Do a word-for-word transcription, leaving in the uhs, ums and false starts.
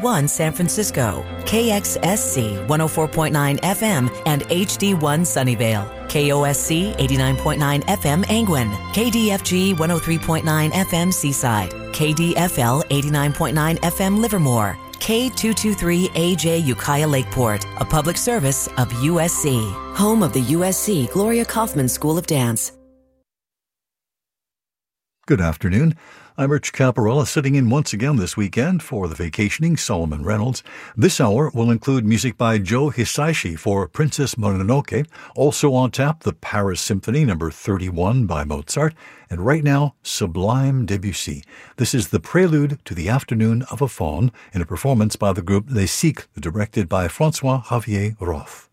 one San Francisco, K X S C one oh four point nine F M and H D one Sunnyvale, K O S C eighty-nine point nine F M Angwin, K D F G one oh three point nine F M Seaside, K D F L eighty-nine point nine F M Livermore, K two twenty-three A J Ukiah Lakeport, a public service of U S C, home of the U S C Gloria Kaufman School of Dance. Good afternoon. I'm Rich Caparella, sitting in once again this weekend for the vacationing Solomon Reynolds. This hour will include music by Joe Hisaishi for Princess Mononoke, also on tap the Paris Symphony number thirty-one by Mozart, and right now, Sublime Debussy. This is the prelude to the Afternoon of a Faun in a performance by the group Les Cycles, directed by Francois Xavier Roth.